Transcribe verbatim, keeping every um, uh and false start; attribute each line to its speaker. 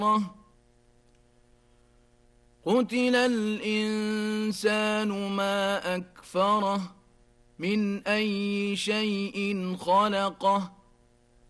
Speaker 1: قتل الإنسان ما أكفره من أي شيء خلقه